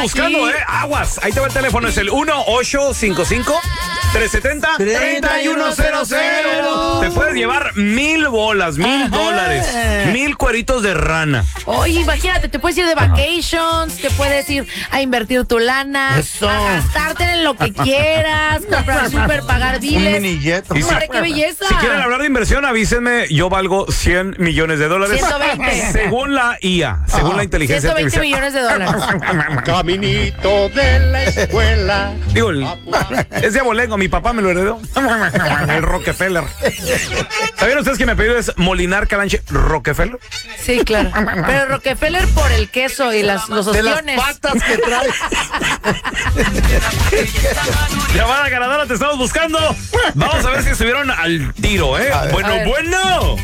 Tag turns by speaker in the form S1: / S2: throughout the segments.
S1: buscando, aguas. Ahí te va el teléfono, es el 1-855-370-3100. Te puedes llevar 1,000 bolas, $1,000, 1,000 cueritos de rana.
S2: Oye, imagínate, te puedes ir de vacations, te puedes ir a invertir tu lana,
S3: Eso.
S2: a gastarte en lo que quieras, comprar súper, pagar biles.
S3: Un mini jet.
S2: Hombre, qué belleza.
S1: Si quieren hablar de inversión, avísenme. Yo valgo $100 millones.
S2: 120.
S1: Según la IA, según la inteligencia
S2: 120
S1: artificial.
S2: millones de dólares.
S4: Caminito de la escuela.
S1: Digo, es de abolengo, mi papá me lo heredó. El Rockefeller. ¿Sabían ustedes que mi apellido es Molinar Calanche Rockefeller?
S2: Sí, claro. Pero Rockefeller por el queso y los
S3: De las
S2: ostiones.
S3: patas que trae.
S1: Llamada ganadora, te estamos buscando. Vamos a ver si estuvieron al tiro, ¿eh?
S3: A ver.
S1: Bueno,
S2: A ver.
S1: bueno.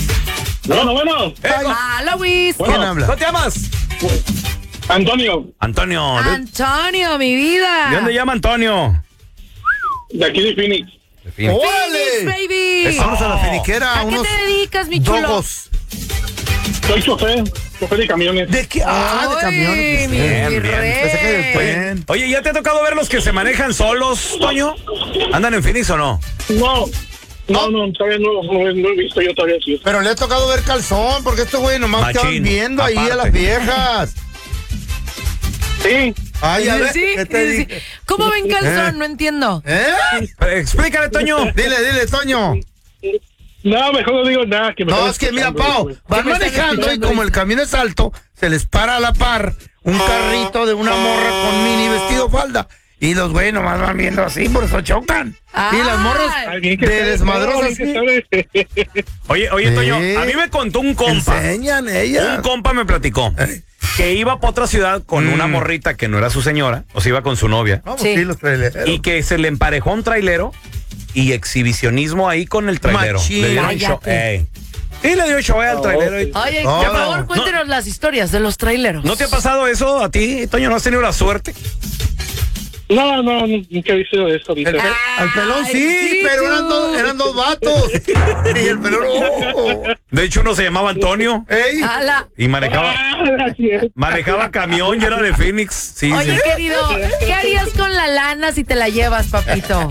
S4: Bueno.
S2: ¡Hola, Luis!
S4: Bueno.
S3: ¿Quién habla?
S1: ¿Cómo te llamas?
S4: Antonio,
S1: Antonio.
S2: Antonio, mi vida.
S1: ¿De dónde llama Antonio?
S4: de aquí de Phoenix.
S2: Phoenix,
S3: ¡Órale!
S2: baby.
S3: Vamos a la finiquera,
S2: ¿A qué
S3: unos
S2: te dedicas, mi chulo?
S3: dogos.
S4: Soy chofer de camiones.
S3: ¿De qué?
S2: Ay,
S3: De camiones.
S2: mi
S1: Bien,
S2: rey.
S3: Pensé que del tren.
S1: Oye, ¿ya te ha tocado ver los que se manejan solos, Toño? ¿Andan en Phoenix o no?
S4: No, todavía no he visto yo todavía así.
S3: Pero le ha tocado ver calzón, porque estos güey nomás
S1: Machín,
S3: estaban viendo ahí a
S1: aparte.
S3: las viejas.
S4: Sí,
S3: Ay, a ver,
S2: Sí,
S3: ¿qué te
S2: sí.
S3: dije?
S2: ¿Cómo ven calzón? No entiendo.
S1: Explícale, Toño.
S3: Dile, Toño.
S4: no, mejor no digo nada. Que me
S3: No,
S4: están
S3: es que mira,
S4: escuchando,
S3: Pau,
S4: güey.
S3: van
S2: me están
S3: manejando y
S2: escuchando?
S3: como el camión es alto, se les para a la par un carrito de una morra con mini vestido falda. Y los güeyes nomás van viendo así, por eso chocan. Y las morras
S4: Alguien que
S3: de
S4: sabe,
S3: desmadrosas.
S4: alguien que sabe.
S1: Oye,
S3: Sí.
S1: Toño, a mí me contó un compa.
S3: Enseñan ellas.
S1: Un compa me platicó que iba para otra ciudad con una morrita que no era su señora, o sea, iba con su novia,
S3: Vamos,
S2: Sí.
S3: sí, los traileros.
S1: y que se le emparejó un trailero y exhibicionismo ahí con el trailero.
S3: Machín.
S1: Le dio un show.
S2: Cállate.
S1: Sí, le dio show al trailero. y-
S2: Oye,
S3: No,
S2: por favor,
S3: no.
S2: cuéntenos las historias de los traileros.
S1: ¿No te ha pasado eso a ti, Toño? ¿No has tenido la suerte?
S4: No, nunca he visto eso ahorita.
S3: Al pelón
S2: Ay,
S3: sí, pero
S2: tú.
S3: eran dos vatos. Y el pelón, oh.
S1: De hecho, uno se llamaba Antonio
S3: Ey,
S2: Ala.
S1: y manejaba
S4: Así es.
S1: camión y era de Phoenix. Sí,
S2: Oye,
S1: sí.
S2: querido, ¿qué harías con la lana si te la llevas, papito?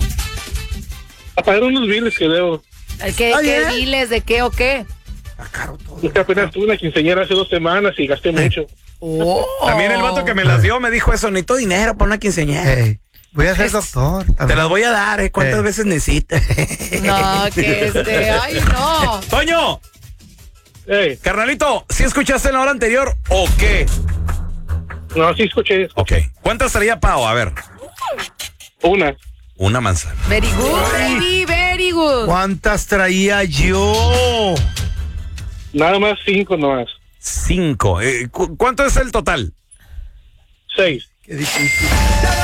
S4: A pagar unos biles que debo.
S2: ¿Qué
S3: Oye.
S2: biles? ¿De qué o qué?
S3: está caro todo.
S4: Es que apenas tuve una quinceañera hace 2 semanas y gasté mucho.
S2: Oh.
S1: También el vato que me las dio me dijo eso, necesito dinero para una quinceañera.
S3: Ey, voy a ser doctor.
S1: Te las voy a dar, ¿eh? ¿Cuántas veces necesitas?
S2: No, que ay, no.
S1: Toño,
S4: Hey,
S1: carnalito, ¿sí escuchaste en la hora anterior o qué?
S4: no, sí escuché.
S1: Ok. ¿Cuántas traía Pau? A ver.
S4: Una.
S1: Manzana.
S2: Very good, baby, very good.
S3: ¿Cuántas traía yo?
S4: Nada más 5 nomás.
S1: 5. ¿Cuánto es el total?
S4: 6.
S3: Qué difícil.